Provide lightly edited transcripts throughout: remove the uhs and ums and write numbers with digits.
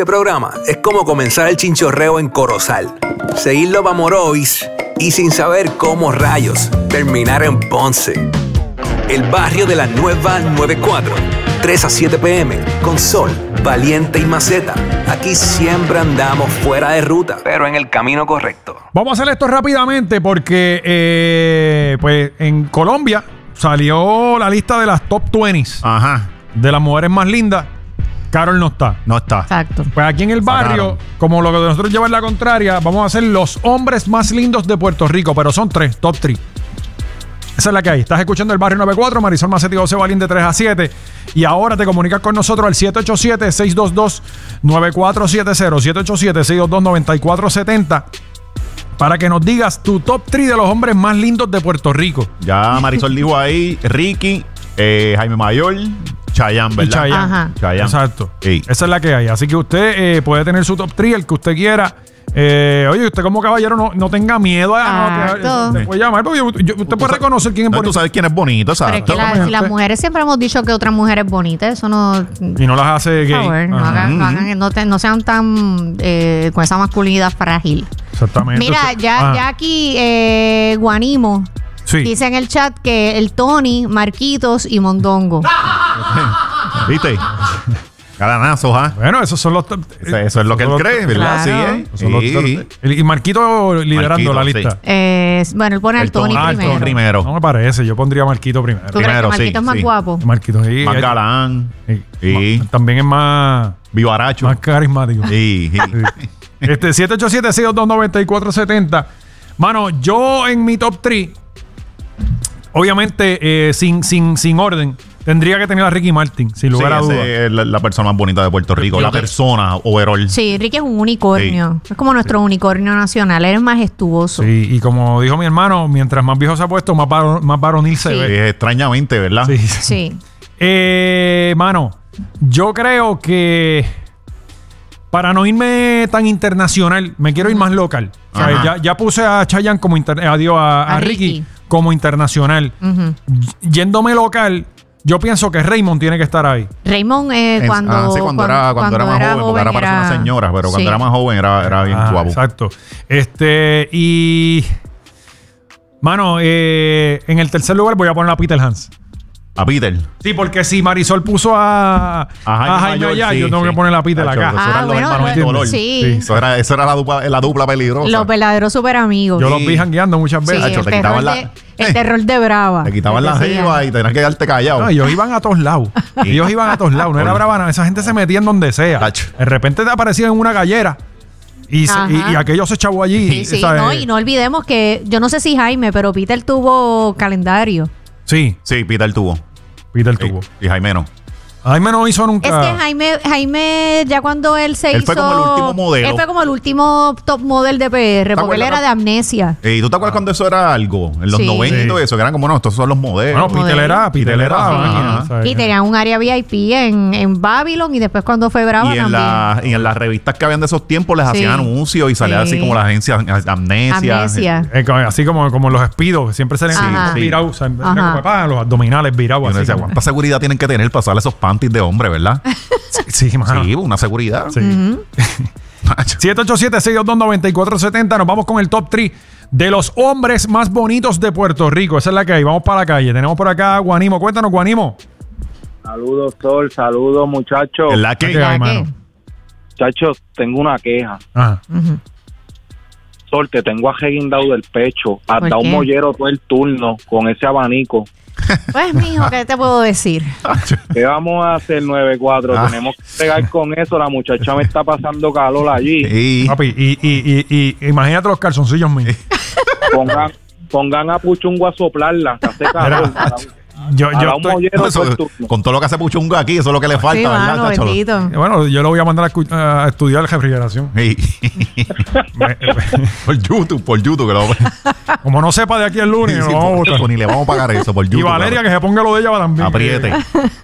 este programa es como comenzar el chinchorreo en Corozal, seguirlo para Morovis y sin saber cómo rayos terminar en Ponce. El barrio de la nueva 94, 3 a 7 p.m, con Sol, Valiente y Maceta. Aquí siempre andamos fuera de ruta, pero en el camino correcto. Vamos a hacer esto rápidamente porque pues en Colombia salió la lista de las top 20 de las mujeres más lindas. Carol no está. No está. Exacto. Pues aquí en el barrio, como lo que nosotros lleva la contraria, vamos a hacer los hombres más lindos de Puerto Rico, pero son 3, top 3. Esa es la que hay. Estás escuchando el Barrio 94, Marisol Maceta y José Valiente 3 a 7. Y ahora te comunicas con nosotros al 787-622-9470, 787-622-9470, para que nos digas tu top 3 de los hombres más lindos de Puerto Rico. Ya Marisol dijo ahí, Ricky, Jaime Mayor, Chayanne, ¿verdad? Chayanne. Exacto. Sí. Esa es la que hay. Así que usted puede tener su top 3, el que usted quiera. Oye, usted como caballero no tenga miedo te puede llamar, porque usted puede reconocer quién es bonito. Tú sabes quién es bonito, ¿sabes? Pero es que las mujeres siempre hemos dicho que otra mujer es bonita. Eso no... Y no las hace gay. Favor, no sean tan con esa masculinidad frágil. Exactamente. Mira, ya aquí Guanimo dice en el chat que el Tony, Marquitos y Mondongo. ¿Viste? Galanazo, Bueno, esos son los... eso es lo que él cree, ¿verdad? Claro. Sí, Y Marquito liderando la lista. Bueno, él pone al Tony primero. No me parece, yo pondría a Marquito primero. ¿Tú crees que Marquito es más guapo? Marquito, sí. Más galán. También es más... Vivaracho. Más carismático. Sí. 787-622-9470. Mano, yo en mi top 3, obviamente sin orden, tendría que tener a Ricky Martin, sin lugar a dudas. Es la persona más bonita de Puerto Rico. La persona overall. Sí, Ricky es un unicornio. Es como nuestro unicornio nacional. Él es majestuoso. Sí, y como dijo mi hermano, mientras más viejo se ha puesto, más varonil se ve. Extrañamente, ¿verdad? Sí. Mano, yo creo que para no irme tan internacional, me quiero ir más local. O sea, ya puse a Chayanne como a Ricky como internacional. Yéndome local, yo pienso que Raymond tiene que estar ahí. Raymond cuando era más joven, porque ahora parece una señora, pero cuando era más joven era bien guapo. Exacto. Y mano, en el tercer lugar voy a poner a Peter Hans. A Peter. Sí, porque si Marisol puso a Jaime allá, yo tengo que poner a Peter acá. Eso era la dupla peligrosa. Los verdaderos super amigos. Yo los vi jangueando muchas veces. El terror de Brava. Te quitaban la jeva y tenías que quedarte callado. No, ellos iban a todos lados. No era Brava nada. Esa gente se metía en donde sea. De repente te aparecían en una gallera. Y aquello se echabó allí. Y no olvidemos que yo no sé si Jaime, pero Peter tuvo calendario. Sí, Peter tuvo. Y Jaime no. Jaime no hizo nunca. Es que Jaime ya cuando él se hizo... Él fue como el último modelo. Él fue como el último top model de PR, porque él era de Amnesia. ¿Y tú te acuerdas cuando eso era algo? En los 90 y todo eso, que eran como, no, estos son los modelos. Bueno, Peter era. Y tenían un área VIP en Babylon, y después cuando fue Brava también. Y en las revistas que habían de esos tiempos les hacían anuncios y salía así como la agencia Amnesia. Así como los espidos, que siempre salen virados. Los abdominales virados. ¿Cuánta seguridad tienen que tener para usar esos panties de hombre, verdad? Sí, mano. Sí, una seguridad. Sí. 787-622-9470. Nos vamos con el top 3 de los hombres más bonitos de Puerto Rico. Esa es la que hay. Vamos para la calle. Tenemos por acá a Guanimo. Cuéntanos, Guanimo. Saludos, Sol. Saludos, muchachos. ¿La qué? Muchachos, tengo una queja. Sol, te tengo ajeguindado del pecho. Has dado un mollero todo el turno con ese abanico. Pues, mijo, ¿qué te puedo decir? ¿Qué vamos a hacer, 9-4? Tenemos que pegar con eso. La muchacha me está pasando calor allí. Papi, y imagínate los calzoncillos míos. Pongan a Puchungo a soplarla, que hace calor. Con todo lo que hace Puchungo aquí, eso es lo que le falta, ¿verdad? Bueno, yo lo voy a mandar a estudiar refrigeración. Por YouTube que lo como no sepa de aquí el lunes, no vamos a votar. Ni le vamos a pagar eso por YouTube. Y Valeria, que se ponga lo de ella también. Apriete.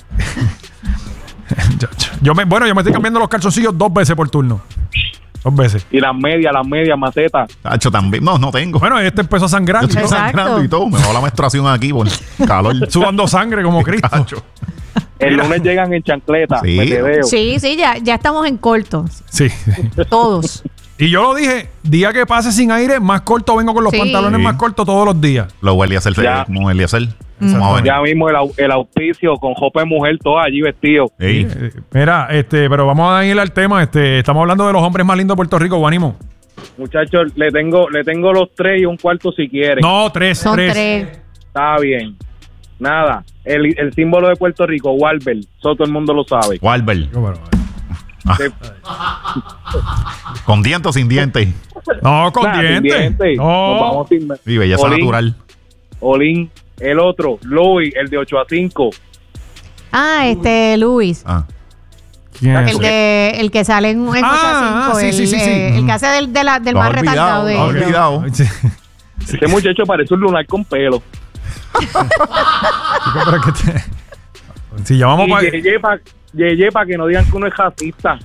Yo me estoy cambiando los calzoncillos 2 veces por turno. 2 veces. Y las medias, Maceta. Tacho, también. No tengo. Bueno, empezó a sangrar. Yo estoy sangrando y todo. Me va la menstruación aquí por calor. Sudando sangre como Cristo. El lunes llegan en chancleta. Sí. Metedeo. Sí, ya estamos en corto. Sí. Todos. Y yo lo dije, día que pase sin aire, más corto vengo con los Sí. pantalones Sí. más cortos todos los días. Lo Eliezer, Ya. como Eliezer. Vamos a ver. Ya mismo el auspicio con jopa de mujer, todos allí vestidos. Ey. Mira, pero vamos a ir al tema. Estamos hablando de los hombres más lindos de Puerto Rico, Guanimo. Muchachos, le tengo los 3 y un cuarto si quieren. No, tres. Son tres. Está bien. Nada. El símbolo de Puerto Rico, Walbert. Eso todo el mundo lo sabe. Walbert. Sí. ¿Con dientes o sin dientes? No, con Nada, sin dientes. dientes. Nos No. vamos sin... Y belleza Olín. natural. Olín. El otro, Louis, el de 8 a 5. Luis. Ah. ¿Quién es? El que sale en 8 a 5. sí. El que hace del Lo más has olvidado, retardado de lo has ellos. olvidado. Sí. Ese muchacho parece un lunar con pelo. Chico, pero es que si llamamos Y para... Yeye para que no digan que uno es racista.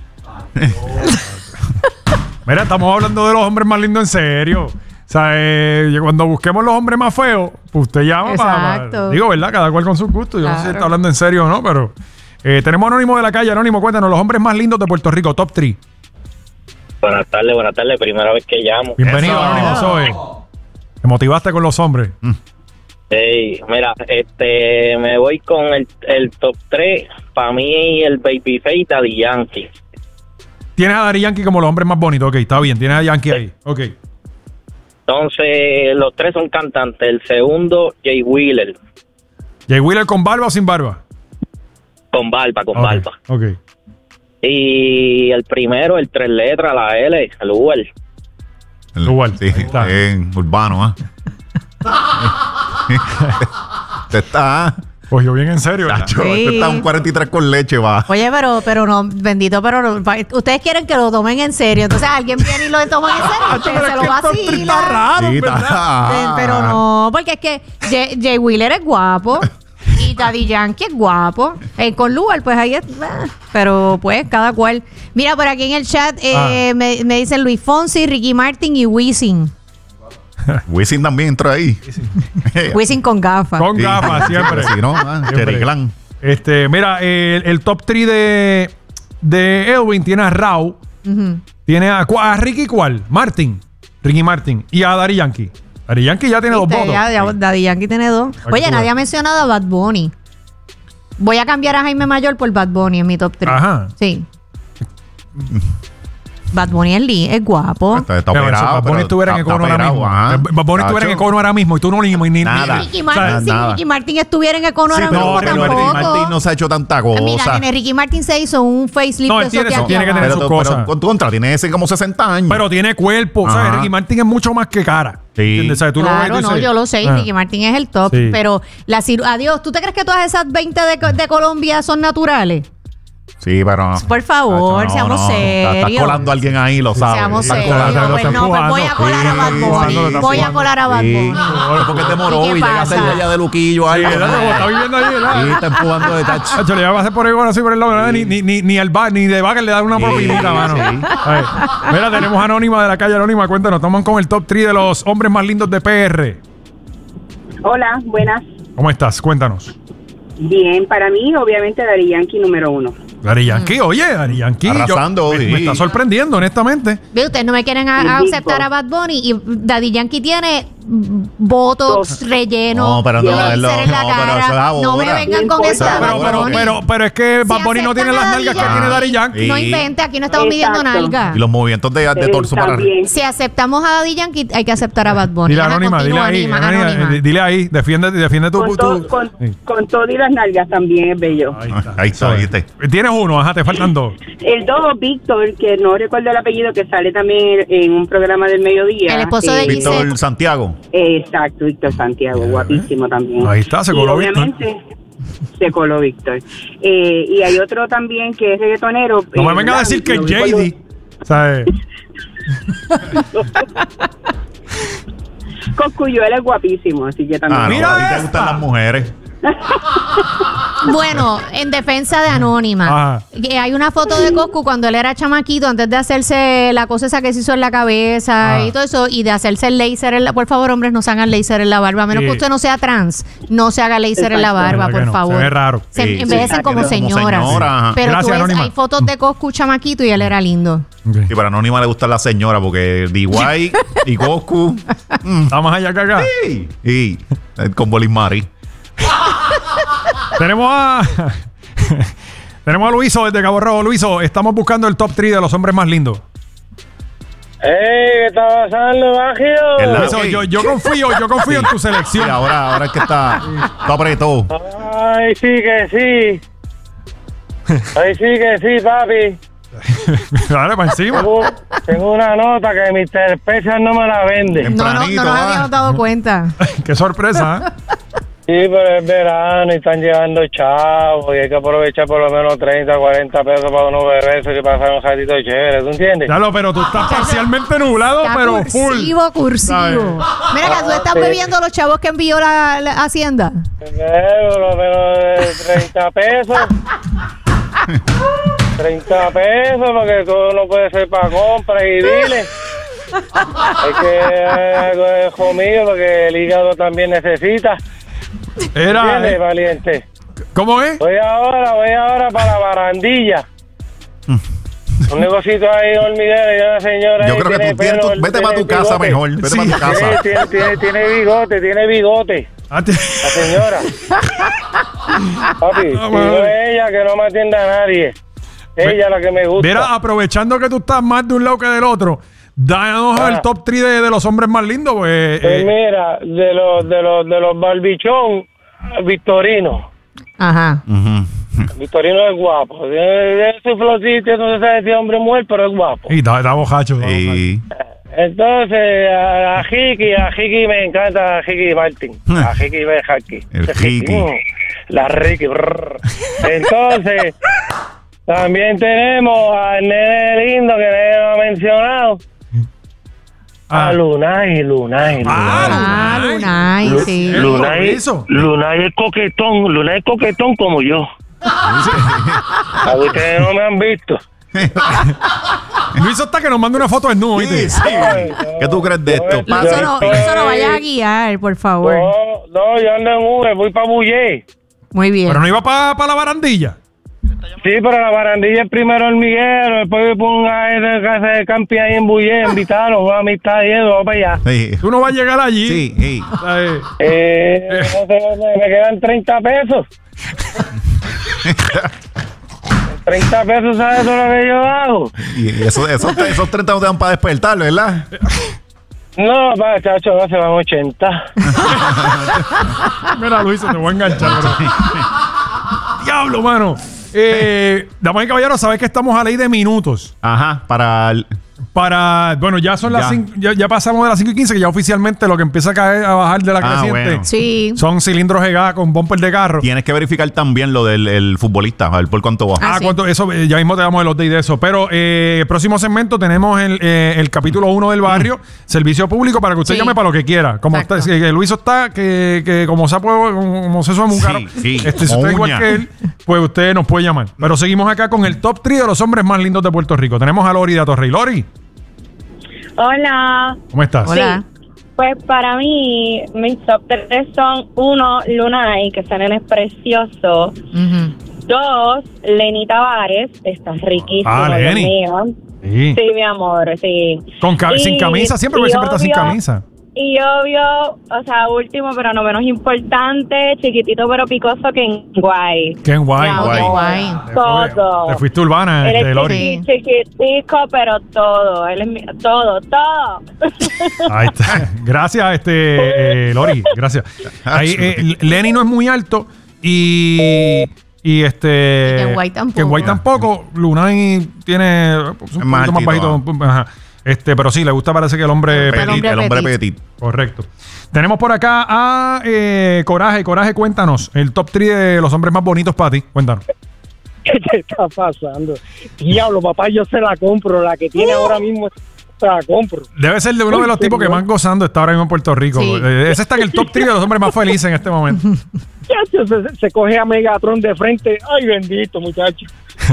Mira, estamos hablando de los hombres más lindos en serio. O sea, cuando busquemos los hombres más feos, pues usted llama para... Exacto. Digo, ¿verdad? Cada cual con su gusto. Yo no sé si Claro. está hablando en serio o no, pero... tenemos Anónimo de la calle. Anónimo, cuéntanos, los hombres más lindos de Puerto Rico, top 3. Buenas tardes. Primera vez que llamo. Bienvenido, Eso. Anónimo, soy. Te motivaste con los hombres. Hey, mira, me voy con el top 3. Para mí, el Babyface Daddy Yankee. Tienes a Daddy Yankee como los hombres más bonitos. Ok, está bien. Tienes a Yankee ahí. Ok. Entonces, los 3 son cantantes. El segundo, Jay Wheeler. ¿Jay Wheeler con barba o sin barba? Con barba. Ok. Y el primero, el 3 letras, la L, el Uber. Igual, Sí, ahí está. en urbano, ¿ah? Te está, Cogió bien en serio, ¿verdad? Tacho, Sí. te está un 43 con leche, va. Oye, pero no, bendito, pero no, ustedes quieren que lo tomen en serio. Entonces alguien viene y lo toma en serio. Ustedes se lo vacilan. raro, Sí, ¿verdad? está. Pero no, porque es que Jay Wheeler es guapo y Daddy Yankee es guapo. Con Lugar, pues ahí es. Pero pues, cada cual. Mira, por aquí en el chat me dicen Luis Fonsi, Ricky Martin y Wisin. Wisin también entró ahí. Wisin con gafas. Con gafas, siempre. Sí, ¿no? Siempre. Cherry Clan. Mira, el top 3 de Edwin tiene a Rau, Ujú. tiene a Ricky, ¿cuál? Ricky Martin, y a Daddy Yankee. Daddy Yankee ya tiene 2 Viste, votos. ya Daddy Yankee tiene 2. Para que Oye, tú nadie veas. ha mencionado a Bad Bunny. Voy a cambiar a Jaime Mayor por Bad Bunny en mi top 3. Ajá. Sí. Bad Bunny es guapo. Está Pero si operado, Bad Bunny pero estuviera en está Econo ahora operado, mismo. ajá. Bad Bunny estuviera en Tacho. Econo ahora mismo y tú no ni Nada. Ricky Martin, si nada. Ricky Martin estuviera en Econo Sí, ahora mismo pero tampoco. Ricky Martin no se ha hecho tanta cosa. Mira, que Ricky Martin se hizo un facelift. No, de él tiene esos de eso, aquí tiene que abajo. tener pero, sus pero cosas. con tu contra, tiene ese como 60 años. Pero tiene cuerpo, Ajá. ¿sabes? Ricky Martin es mucho más que cara. Sí. ¿Entiendes? ¿Sabes? Tú lo ves y Claro, tú no, dices, yo lo sé. y ah. Ricky Martin es el top. Sí. Pero adiós, ¿tú te crees que todas esas 20 de Colombia son naturales? Sí, pero. Por favor, seamos serios. Estás colando a alguien ahí, lo sabes. Seamos Estás serios. colando. lo Pues está no, pues voy a empujando. colar a Bad Sí, Bunny. lo está Voy a empujando. colar a Bad Sí. Bunny. Porque demoró ¿Y qué y llega a ser pasa? allá de Luquillo. Sí, algo. ¿verdad? Como está viviendo ahí, ¿verdad? Sí, está empujando de tacho. Chacho, le iba a pasar por ahí bueno, así por el lado, ¿verdad? Ni al bar, ni de vaca le dan una Sí, propinita, mano. sí. Ay. Mira, tenemos a Anónima de la calle Anónima. Cuéntanos, toman con el top 3 de los hombres más lindos de PR. Hola, buenas. ¿Cómo estás? Cuéntanos. Bien, para mí, obviamente, Daddy Yankee número 1. Daddy Yankee, oye, Daddy Yankee. Arrasando, me sí. está sorprendiendo, honestamente. Ve, ustedes no me quieren El aceptar Big a Bad Bunny y Daddy Yankee tiene votos rellenos. No, pero no, láser no, en la no, pero cara. eso es ahora. No me vengan No con importa. esta Pero- Bad Bunny. Pero es que Bad Si Bunny no tiene las aceptan a nalgas que Daddy tiene Daddy Yankee. Yankee. No Sí. invente, aquí no estamos midiendo Exacto. nalga. Y los movimientos de torso para arriba. También. Si aceptamos a Daddy Yankee, hay que aceptar a Bad Bunny. Dile Ajá, Anónima, dile continúa, ahí. Anónima, Anónima. Dile ahí, defiende tu... Con todo y las nalgas también es bello. Ahí está, ¿viste? Tienes uno, ajá, te faltan 2. El 2, Víctor, que no recuerdo el apellido, que sale también en un programa del mediodía. El esposo de Víctor. Víctor Santiago. Exacto, Víctor Santiago, guapísimo también. Ahí está, se Y coló Víctor. obviamente se coló Víctor. Y hay otro también que es reggaetonero. No me venga a decir que es JD. ¿Sabes? Cosculluela es guapísimo, así que también. Ah, no, Mira a ti te esta. gustan las mujeres. Bueno, en defensa de Anónima, Ajá. que hay una foto de Coscu cuando él era chamaquito, antes de hacerse la cosa esa que se hizo en la cabeza y todo eso, y de hacerse el láser por favor, hombres, no se hagan láser en la barba, a menos Sí. que usted no sea trans, no se haga láser en la barba, ¿Verdad que por no? favor. Se ve raro. Se Sí, envejecen sí. como Como señoras. señora, ajá. Pero Gracias, tú ves, Anónima. hay fotos de Coscu chamaquito y él era lindo. Ok. Y para Anónima le gusta la señora porque DY y Goku. Está más allá que acá. Y con Bolín Mari. Tenemos a tenemos a Luiso desde Cabo Rojo. Luiso, estamos buscando el top 3 de los hombres más lindos. ¿Qué está pasando, Bagio? El lado- Luiso, yo confío en tu Sí, selección. ahora es que está apretado. Ay, sí que sí. Ay, sí que sí, papi. Dale para encima. Tengo una nota que Mr. Special no me la vende. No nos habíamos dado cuenta. Qué sorpresa, ¿eh? Sí, pero es verano y están llegando chavos y hay que aprovechar por lo menos 30, 40 pesos para uno beberse y pasar un ratito chévere, ¿tú entiendes? Claro, pero tú estás parcialmente nublado, Está pero full. cursivo. ¿Sabes? Mira que tú estás bebiendo los chavos que envió la Hacienda. Por lo menos 30 pesos. 30 pesos, porque todo no puede ser para compras y biles. Hay que algo de comida porque el hígado también necesita. ¿Entiendes, valiente? ¿Cómo es? Voy ahora para la barandilla. Un negocito ahí, hormiguero, y una señora. Yo ahí creo que tiene tú tienes pelo, vete para tu tiene casa bigote. mejor. Vete Sí. para tu casa. Tiene bigote. Ah, te- La señora. Papi, Ah, y madre. no es ella que no me atiende a nadie. Ella la que me gusta. Mira, aprovechando que tú estás más de un lado que del otro, danos el top 3 de los hombres más lindos, pues. Pues mira, de los barbichón, Victorino. Ajá. Victorino es guapo. De su flotito, no se sabe si es hombre o mujer, pero es guapo. Y está bojacho. está Y Entonces, a Jiki me encanta a Jiki Martin. A Jiki Berjaki. El Jiki. La Ricky. Brr. Entonces, también tenemos al nene lindo que nadie lo ha mencionado. Ah. A Lunay. Ah, Lunay, sí. Lunay es coquetón como yo. A ustedes no me han visto. Luis está que nos manda una foto desnudo, ¿viste? sí. ¿Qué tú crees de esto? Yo Eso no estoy- vayas a guiar, por favor. No, yo ando en Uber, voy para Bullé. Muy bien. Pero no iba para la barandilla. Sí, pero la barandilla es primero hormiguero, después pongo a esa casa de camping ahí en Bullé, invitarlos, una amistad y eso, vamos para allá. Sí. Tú no vas a llegar allí. Sí, sí. ¿Sabes? No sé, me quedan 30 pesos. 30 pesos, ¿sabes todo lo que yo hago? Y esos 30 no te dan para despertar, ¿verdad? No, pa, chacho, no se van 80. Mira, Luis, te voy a enganchar. Pero... Diablo, mano. Damas y caballeros, sabes que estamos a ley de minutos. Ajá, Bueno, ya son las Ya. 5, ya pasamos de las 5:15, que ya oficialmente lo que empieza a caer, a bajar de la creciente bueno. Sí. son cilindros EGA con bumper de carro. Tienes que verificar también lo del el futbolista, a ver por cuánto va. Ah, sí. ¿Cuánto? Eso, ya mismo te damos el update de eso. Pero próximo segmento tenemos el capítulo 1 del barrio, servicio público, para que usted Sí. llame para lo que quiera. Como Exacto. está, que Luis está, que como sapo, como se suena un Sí, carro, sí, si como usted es igual uña. que él, pues usted nos puede llamar. Pero seguimos acá con el top 3 de los hombres más lindos de Puerto Rico. Tenemos a Lori de Atorrey. Lori, Hola. ¿cómo estás? Hola. Pues para mí, mis top 3 son 1, Lunay, que ese nene es precioso. Ujú. 2, Lenny Tavares, está riquísimo. Ah, Dios Lenny. mío. Sí. Sí, mi amor, sí. Sin camisa siempre, porque siempre está sin camisa. Y obvio, o sea, último, pero no menos importante, chiquitito pero picoso, Ken Guay. Qué guay. Wow, guay. qué guay. Todo. Te fuiste urbana, Él es Lori. chiquitico, pero todo. Él es todo. Ahí está. Gracias, Lori. Gracias. Ahí, Lenny no es muy alto y Ken White tampoco. Ken White tampoco. Lunay tiene pues, un Más poquito más altito, bajito. Ajá. Pero sí, le gusta, parece que el hombre El hombre El hombre petit. petit. Correcto. Tenemos por acá a Coraje. Coraje, cuéntanos. El top 3 de los hombres más bonitos para ti. Cuéntanos. ¿Qué te está pasando? Diablo, papá, yo se la compro. La que tiene ahora mismo hasta la compro. Debe ser de uno de los tipos que más gozando está ahora mismo en Puerto Rico. Sí. Ese está en el top 3 de los hombres más felices en este momento. Se coge a Megatron de frente. Ay, bendito, muchacho.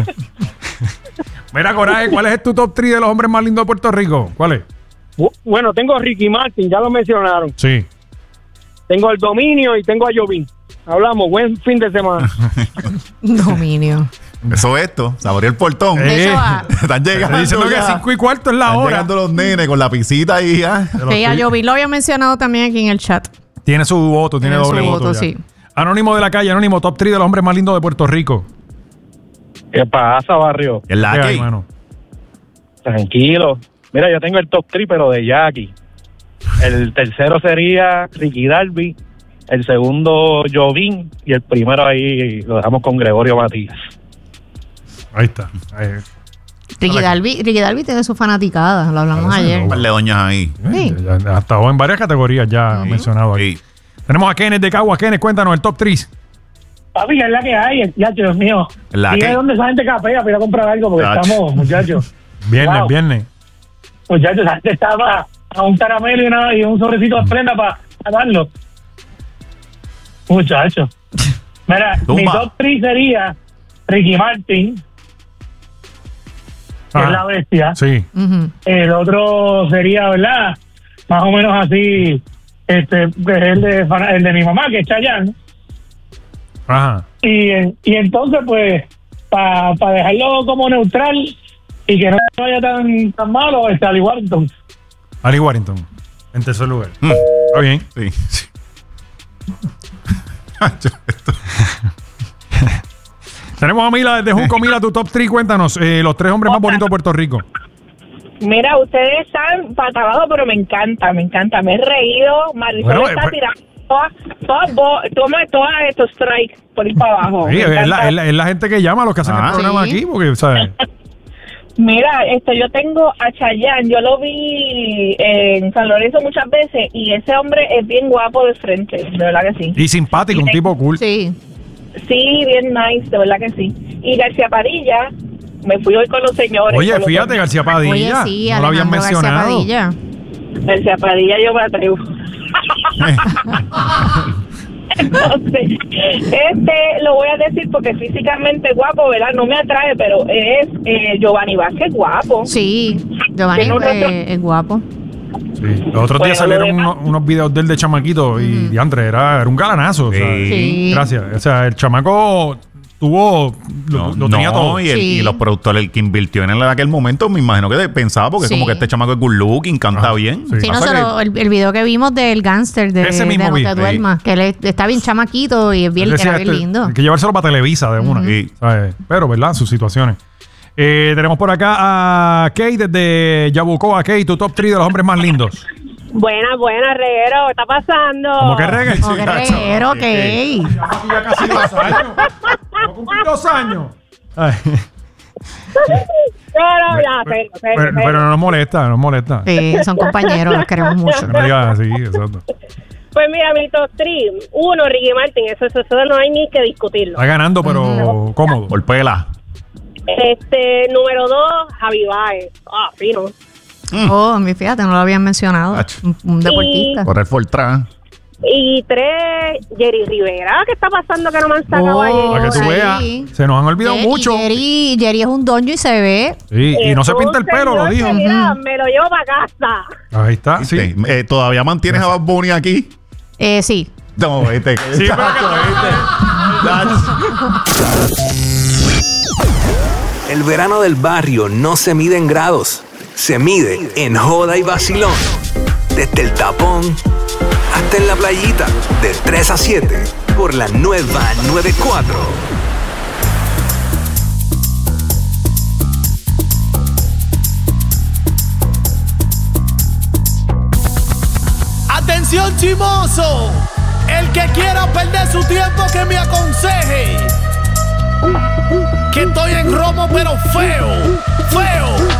Mira, Coraje, ¿cuál es tu top 3 de los hombres más lindos de Puerto Rico? ¿Cuál es? Bueno, tengo a Ricky Martin, ya lo mencionaron. Sí. Tengo al Dominio y tengo a Jovín. Hablamos, buen fin de semana. Dominio. Eso es esto, se abrió el portón. De hecho, Están llegando. Diciendo que 5:15 es la Están hora. llegando los nenes con la pisita ahí. que ya Jovín lo había mencionado también aquí en el chat. Tiene su voto, tiene Tiene su doble voto. voto, Ya. sí. Anónimo de la calle, Anónimo, top 3 de los hombres más lindos de Puerto Rico. ¿Qué pasa, barrio? En la ¿Qué hay, que mano? Tranquilo. Mira, yo tengo el top 3, pero de Jackie. El tercero sería Ricky Darby. El segundo, Jovín. Y el primero ahí lo dejamos con Gregorio Matías. Ahí está. Ricky Darby tiene su fanaticada, lo hablamos Parece, ayer. un par de doñas ahí. Sí. Ya ha estado en varias categorías ya mencionado aquí. Sí. Tenemos a Kenneth de Caguas. Kenneth, cuéntanos el top 3. Papi, es la que hay, ya, Dios mío. ¿La Dime qué? dónde esa gente capea para ir a comprar algo, porque Tacho. estamos, muchachos. Viernes, Wow. viernes. Muchachos, esa gente estaba a un caramelo y un sobrecito de prenda para darlo. Muchachos. Mira, Tumba. mi top 3 sería Ricky Martin, que Ah, es la bestia. Sí. Ujú. El otro sería, ¿verdad? Más o menos así, el de mi mamá, que es Chayanne. Ajá. Y entonces, pues, para dejarlo como neutral y que no vaya tan malo, Ali Warrington. Ali Warrington, en tercer lugar. Está bien. Sí. Tenemos a Mila desde Junco. Mila, tu top 3, cuéntanos. Los 3 hombres más bonitos de Puerto Rico. Mira, ustedes están para abajo, pero me encanta. Me he reído. Marisol Bueno, está pues- tirando todas estos strikes por ir para abajo. Sí, Me es encanta. es la gente que llama a los que hacen el programa sí. aquí, porque, ¿sabes? Mira, yo tengo a Chayanne, yo lo vi en San Lorenzo muchas veces y ese hombre es bien guapo de frente, de verdad que sí. Y simpático, un tipo cool. Sí. Sí, bien nice, de verdad que sí. Y García Padilla, me fui hoy con los señores. Oye, con los fíjate, García Padilla. Oye, sí, no lo habían Alejandro García mencionado. Padilla. García Padilla, yo me atrevo. Entonces, lo voy a decir porque físicamente guapo, ¿verdad? No me atrae, pero es Giovanni Vázquez guapo. Sí, Giovanni Tiene un rostro- es guapo. Sí. Los otros días Bueno, lo salieron demás- unos videos de él de chamaquito y diantre, era un galanazo. o sea, Sí. Gracias. O sea, el chamaco tuvo. Lo tenía todo. Y, Sí. y los productores, el que invirtió en aquel momento, me imagino que pensaba, porque Sí. como que este chamaco es good looking, canta bien. sí. Sí, Pasa nosotros, el video que vimos del gángster de Ese mismo No vi, te sí. duermas, que él está bien chamaquito y es bien, Él decía, era bien lindo. Hay que llevárselo para Televisa de una. Sí. ¿Sabes? Pero, ¿verdad? Sus situaciones. Tenemos por acá a Kate desde Yabucoa. Kate, tu top 3 de los hombres más lindos. Buena, reguero, ¿qué está pasando? Como que reggae. Oh, qué reguero, ok. Ya casi 2 años. No cumplí 2 años. Ay. Pero no nos molesta, no nos molesta. Sí, son compañeros, los queremos mucho. No digas así, exacto. Pues mira, mi top 3. 1, Ricky Martin, eso no hay ni que discutirlo. Está ganando, pero cómodo. Por pela. Número 2, Javi Baez. Fino. Oh, fíjate, no lo habían mencionado. Ach. Un deportista. Correr por atrás. Y 3, Jerry Rivera. ¿Qué está pasando que no me han sacado Oh, ayer? Para que tú sí. veas, se nos han olvidado mucho. Jerry es un doño y se ve. Sí, y no se pinta el pelo, lo dijo. Mira, me lo llevo para casa. Ahí está, sí. ¿Viste? ¿Todavía mantienes a Bad Bunny aquí? Sí. No, este. Sí, pero El verano del barrio no se mide en grados, se mide en joda y vacilón. Desde el tapón hasta en la playita, de 3 a 7, por la nueva 94. Atención chimoso, el que quiera perder su tiempo que me aconseje. Que estoy en romo pero feo, feo.